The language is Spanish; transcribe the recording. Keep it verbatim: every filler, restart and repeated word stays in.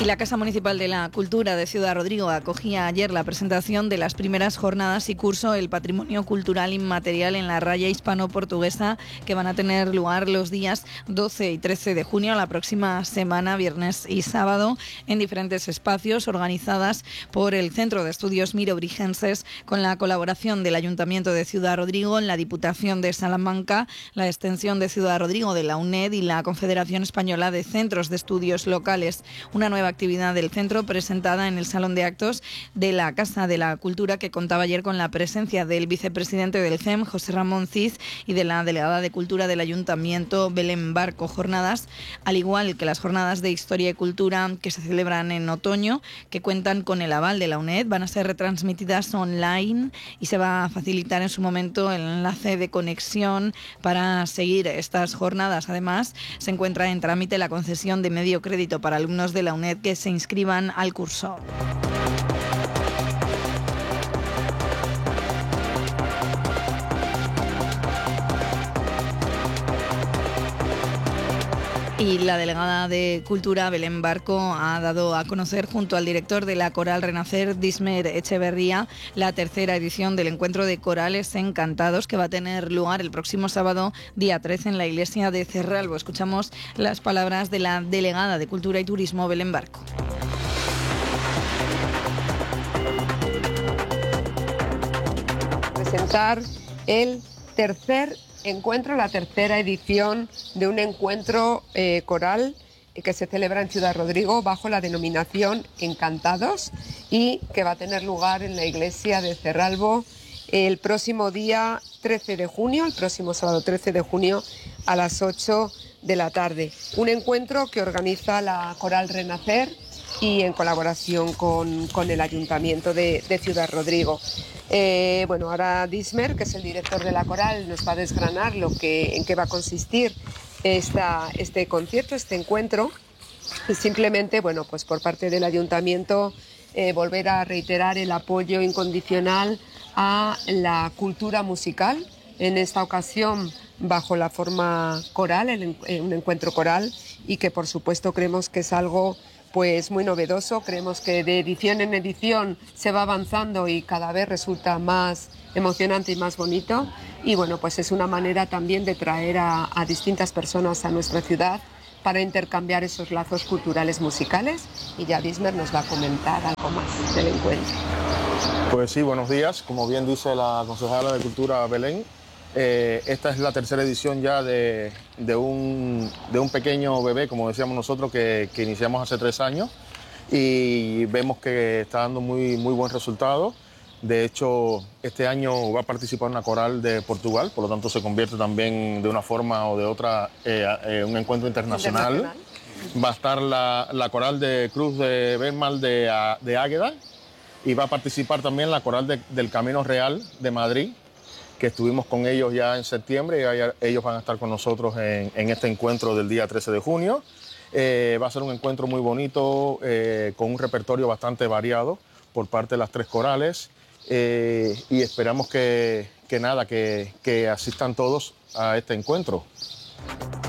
Y la Casa Municipal de la Cultura de Ciudad Rodrigo acogía ayer la presentación de las primeras jornadas y curso El Patrimonio Cultural Inmaterial en la Raya Hispano-Portuguesa, que van a tener lugar los días doce y trece de junio, la próxima semana, viernes y sábado, en diferentes espacios organizadas por el Centro de Estudios Mirobrigenses, con la colaboración del Ayuntamiento de Ciudad Rodrigo, la Diputación de Salamanca, la Extensión de Ciudad Rodrigo de la UNED y la Confederación Española de Centros de Estudios Locales. Una nueva actividad del centro presentada en el Salón de Actos de la Casa de la Cultura, que contaba ayer con la presencia del vicepresidente del C E M, José Ramón Cid, y de la delegada de Cultura del Ayuntamiento, Belén Barco. Jornadas, al igual que las jornadas de Historia y Cultura que se celebran en otoño, que cuentan con el aval de la UNED, van a ser retransmitidas online y se va a facilitar en su momento el enlace de conexión para seguir estas jornadas. Además, se encuentra en trámite la concesión de medio crédito para alumnos de la UNED que se inscriban al curso. Y la delegada de Cultura, Belén Barco, ha dado a conocer, junto al director de la Coral Renacer, Dismer Echeverría, la tercera edición del Encuentro de Corales Encantados, que va a tener lugar el próximo sábado, día trece, en la iglesia de Cerralbo. Escuchamos las palabras de la delegada de Cultura y Turismo, Belén Barco. Presentar el tercer encuentro, la tercera edición de un encuentro eh, coral que se celebra en Ciudad Rodrigo bajo la denominación Encantados y que va a tener lugar en la iglesia de Cerralbo el próximo día trece de junio, el próximo sábado trece de junio a las ocho de la tarde. Un encuentro que organiza la Coral Renacer y en colaboración con, con el Ayuntamiento de, de Ciudad Rodrigo. Eh, bueno, ahora Dismer, que es el director de la coral, nos va a desgranar lo que, en qué va a consistir esta, este concierto, este encuentro. Y simplemente, bueno, pues por parte del Ayuntamiento, eh, volver a reiterar el apoyo incondicional a la cultura musical, en esta ocasión bajo la forma coral, el, un encuentro coral, y que por supuesto creemos que es algo pues muy novedoso. Creemos que de edición en edición se va avanzando y cada vez resulta más emocionante y más bonito. Y bueno, pues es una manera también de traer a, a distintas personas a nuestra ciudad para intercambiar esos lazos culturales musicales. Y ya Dismer nos va a comentar algo más del encuentro. Pues sí, buenos días. Como bien dice la concejala de Cultura, Belén, Eh, esta es la tercera edición ya de, de, un, de un pequeño bebé, como decíamos nosotros, que, que iniciamos hace tres años y vemos que está dando muy, muy buen resultado. De hecho, este año va a participar una coral de Portugal, por lo tanto se convierte también de una forma o de otra en eh, eh, un encuentro internacional. internacional. Va a estar la, la coral de Cruz de Benmal de, de Águeda y va a participar también la coral de, del Camino Real de Madrid, que estuvimos con ellos ya en septiembre y ellos van a estar con nosotros en, en este encuentro del día trece de junio. Eh, va a ser un encuentro muy bonito, eh, con un repertorio bastante variado por parte de las tres corales, eh, y esperamos que, que nada, que, que asistan todos a este encuentro.